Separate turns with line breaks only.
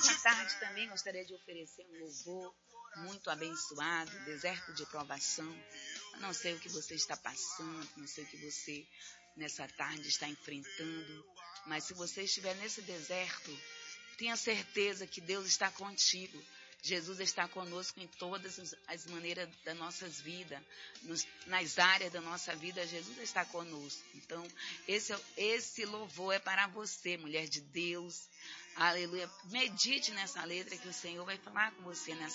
Nessa tarde também gostaria de oferecer um louvor muito abençoado, deserto de provação. Eu não sei o que você está passando, não sei o que você nessa tarde está enfrentando, mas se você estiver nesse deserto, tenha certeza que Deus está contigo. Jesus está conosco em todas as maneiras das nossas vidas, nas áreas da nossa vida, Jesus está conosco. Então, esse louvor é para você, mulher de Deus. Aleluia. Medite nessa letra que o Senhor vai falar com você nessa